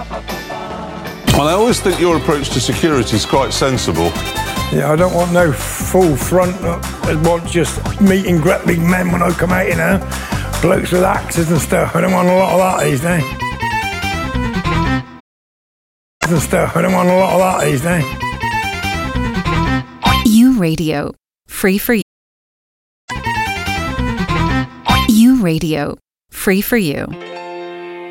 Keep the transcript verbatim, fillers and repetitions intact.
And I always think your approach to security is quite sensible. Yeah, I don't want no full front. I want just meeting grappling men when I come out, you know. Blokes with axes and stuff. I don't want a lot of that these days. And stuff. I don't want a lot of that these days. U Radio. Free for you. U Radio. Free for you.